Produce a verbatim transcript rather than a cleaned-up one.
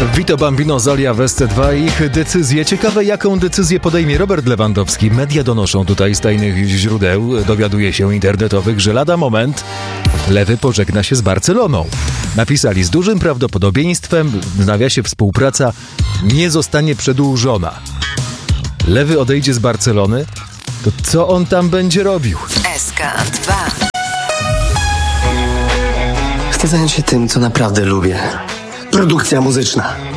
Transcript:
Vito Bambino, Zolia w S C dwa i ich decyzje. Ciekawe, jaką decyzję podejmie Robert Lewandowski. Media donoszą tutaj z tajnych źródeł, dowiaduje się internetowych, że lada moment Lewy pożegna się z Barceloną. Napisali, z dużym prawdopodobieństwem w nawiasie współpraca nie zostanie przedłużona. Lewy odejdzie z Barcelony, to co on tam będzie robił? S K dwa. Chcę zająć się tym, co naprawdę lubię. Produkcja muzyczna.